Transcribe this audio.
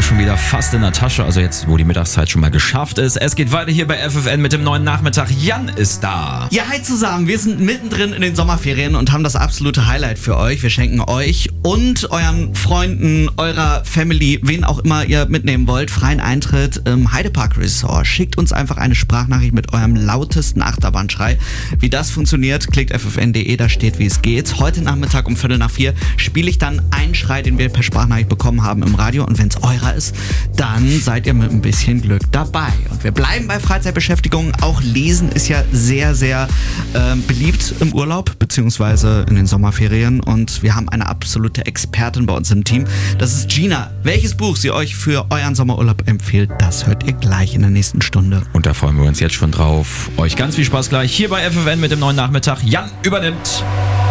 schon wieder fast in der Tasche, also jetzt, wo die Mittagszeit schon mal geschafft ist. Es geht weiter hier bei FFN mit dem neuen Nachmittag. Jan ist da. Ja, hi zusammen. Wir sind mittendrin in den Sommerferien und haben das absolute Highlight für euch. Wir schenken euch und euren Freunden, eurer Family, wen auch immer ihr mitnehmen wollt, freien Eintritt im Heidepark Resort. Schickt uns einfach eine Sprachnachricht mit eurem lautesten Achterbahnschrei. Wie das funktioniert, klickt ffn.de, da steht, wie es geht. Heute Nachmittag um 3:45 spiele ich dann einen Schrei, den wir per Sprachnachricht bekommen haben im Radio. Und wenn es eurer ist, dann seid ihr mit ein bisschen Glück dabei. Und wir bleiben bei Freizeitbeschäftigungen. Auch Lesen ist ja sehr, sehr beliebt im Urlaub, beziehungsweise in den Sommerferien. Und wir haben eine absolute Expertin bei uns im Team. Das ist Gina. Welches Buch sie euch für euren Sommerurlaub empfiehlt, das hört ihr gleich in der nächsten Stunde. Und da freuen wir uns jetzt schon drauf. Euch ganz viel Spaß gleich hier bei FFN mit dem neuen Nachmittag. Jan übernimmt.